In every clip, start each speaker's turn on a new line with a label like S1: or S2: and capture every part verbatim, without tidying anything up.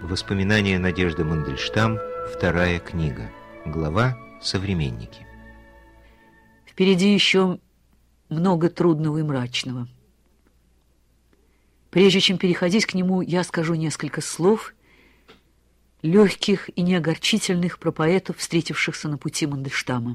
S1: Воспоминания Надежды Мандельштам, вторая книга. Глава «Современники».
S2: Впереди еще много трудного и мрачного. Прежде чем переходить к нему, я скажу несколько слов, легких и неогорчительных, про поэтов, встретившихся на пути Мандельштама.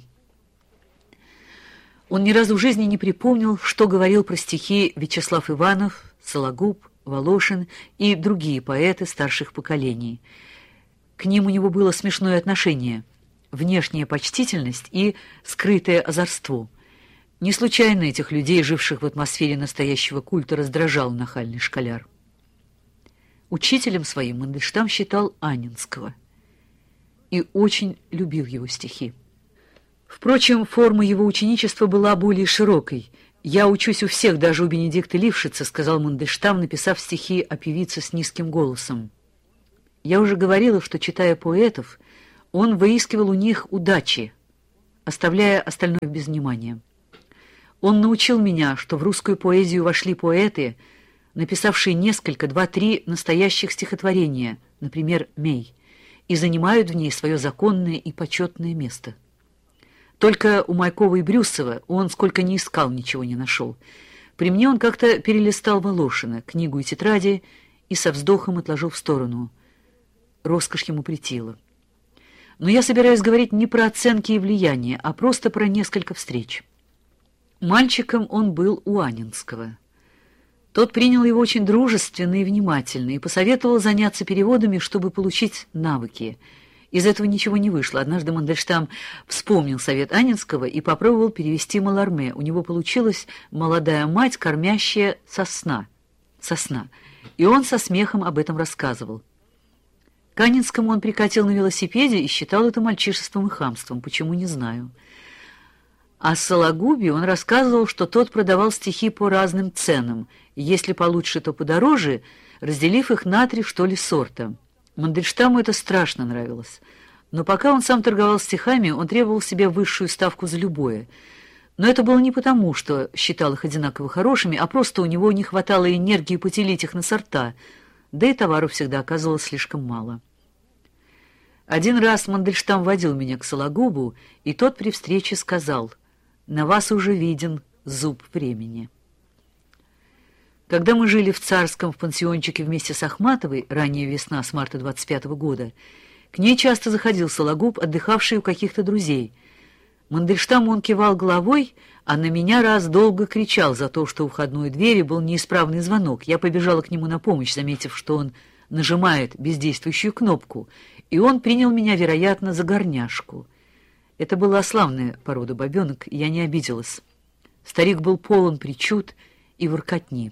S2: Он ни разу в жизни не припомнил, что говорил про стихи Вячеслав Иванов, Сологуб, Волошин и другие поэты старших поколений. К ним у него было смешное отношение, внешняя почтительность и скрытое озорство. Не случайно этих людей, живших в атмосфере настоящего культа, раздражал нахальный школяр. Учителем своим Мандельштам считал Анненского и очень любил его стихи. Впрочем, форма его ученичества была более широкой. «Я учусь у всех, даже у Бенедикта Лившица», — сказал Мандельштам, написав стихи о певице с низким голосом. Я уже говорила, что, читая поэтов, он выискивал у них удачи, оставляя остальное без внимания. Он научил меня, что в русскую поэзию вошли поэты, написавшие несколько, два-три настоящих стихотворения, например, «Мей», и занимают в ней свое законное и почетное место. Только у Майкова и Брюсова он, сколько ни искал, ничего не нашел. При мне он как-то перелистал Волошина, книгу и тетради, и со вздохом отложил в сторону. Роскошь ему претила. Но я собираюсь говорить не про оценки и влияние, а просто про несколько встреч. Мальчиком он был у Анненского. Тот принял его очень дружественно и внимательно и посоветовал заняться переводами, чтобы получить навыки. Из этого ничего не вышло. Однажды Мандельштам вспомнил совет Анненского и попробовал перевести Маларме. У него получилась «Молодая мать, кормящая сосна». Сосна. И он со смехом об этом рассказывал. К Анненскому он прикатил на велосипеде и считал это мальчишеством и хамством. Почему, не знаю. О Сологубе он рассказывал, что тот продавал стихи по разным ценам. Если получше, то подороже, разделив их на три, что ли, сорта. Мандельштаму это страшно нравилось. Но пока он сам торговал стихами, он требовал себе высшую ставку за любое. Но это было не потому, что считал их одинаково хорошими, а просто у него не хватало энергии поделить их на сорта, да и товару всегда оказывалось слишком мало. Один раз Мандельштам водил меня к Сологубу, и тот при встрече сказал: «На вас уже виден зуб времени». Когда мы жили в Царском в пансиончике вместе с Ахматовой, ранняя весна с марта двадцать пятого года, к ней часто заходил Сологуб, отдыхавший у каких-то друзей. Мандельштаму он кивал головой, а на меня раз долго кричал за то, что у входной двери был неисправный звонок. Я побежала к нему на помощь, заметив, что он нажимает бездействующую кнопку, и он принял меня, вероятно, за горняшку. Это была славная порода бабенок, и я не обиделась. Старик был полон причуд и воркотни.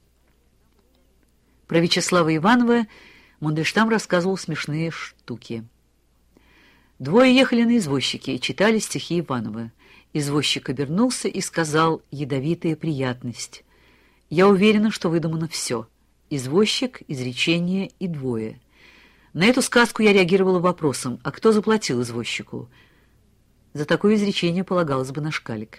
S2: Про Вячеслава Иванова Мандельштам рассказывал смешные штуки. Двое ехали на извозчике и читали стихи Иванова. Извозчик обернулся и сказал: «Ядовитая приятность». Я уверена, что выдумано все. Извозчик, изречение и двое. На эту сказку я реагировала вопросом: а кто заплатил извозчику? За такое изречение полагалось бы на шкалик.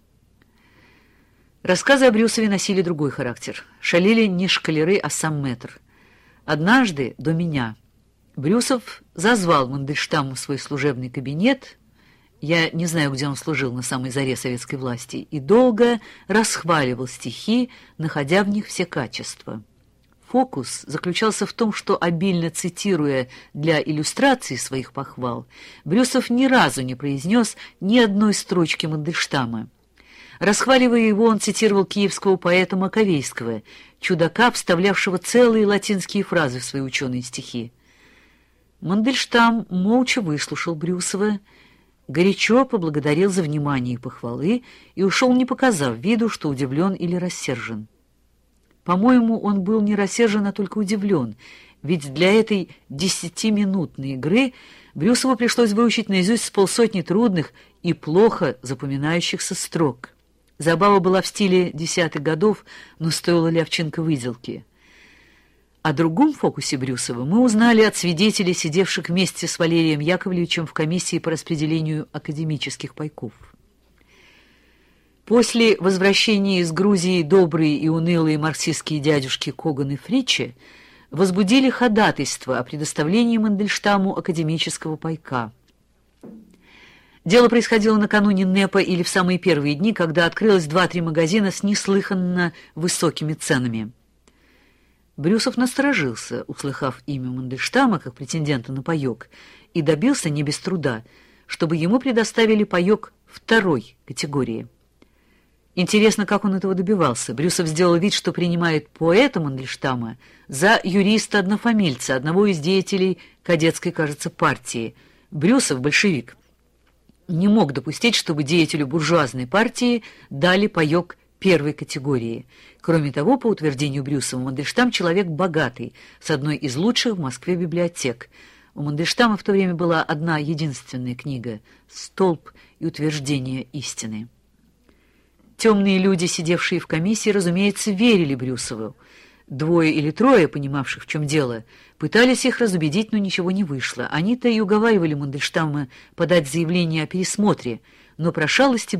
S2: Рассказы о Брюсове носили другой характер. Шалили не шкалеры, а сам мэтр. Однажды, до меня, Брюсов зазвал Мандельштама в свой служебный кабинет, я не знаю, где он служил на самой заре советской власти, и долго расхваливал стихи, находя в них все качества. Фокус заключался в том, что, обильно цитируя для иллюстрации своих похвал, Брюсов ни разу не произнес ни одной строчки Мандельштама. Расхваливая его, он цитировал киевского поэта Маковейского, чудака, вставлявшего целые латинские фразы в свои ученые стихи. Мандельштам молча выслушал Брюсова, горячо поблагодарил за внимание и похвалы и ушел, не показав виду, что удивлен или рассержен. По-моему, он был не рассержен, а только удивлен, ведь для этой десятиминутной игры Брюсову пришлось выучить наизусть с полсотни трудных и плохо запоминающихся строк. Забава была в стиле десятых годов, но стоила ли овчинка выделки. О другом фокусе Брюсова мы узнали от свидетелей, сидевших вместе с Валерием Яковлевичем в комиссии по распределению академических пайков. После возвращения из Грузии добрые и унылые марксистские дядюшки Коган и Фриче возбудили ходатайство о предоставлении Мандельштаму академического пайка. Дело происходило накануне НЭПа или в самые первые дни, когда открылось два-три магазина с неслыханно высокими ценами. Брюсов насторожился, услыхав имя Мандельштама как претендента на паёк, и добился не без труда, чтобы ему предоставили паёк второй категории. Интересно, как он этого добивался. Брюсов сделал вид, что принимает поэта Мандельштама за юриста-однофамильца, одного из деятелей кадетской, кажется, партии. Брюсов, большевик, не мог допустить, чтобы деятелю буржуазной партии дали паёк первой категории. Кроме того, по утверждению Брюсова, Мандельштам человек богатый, с одной из лучших в Москве библиотек. У Мандельштама в то время была одна единственная книга «Столб и утверждение истины». Темные люди, сидевшие в комиссии, разумеется, верили Брюсову. Двое или трое, понимавших, в чем дело, пытались их разубедить, но ничего не вышло. Они-то и уговаривали Мандельштама подать заявление о пересмотре, но про шалости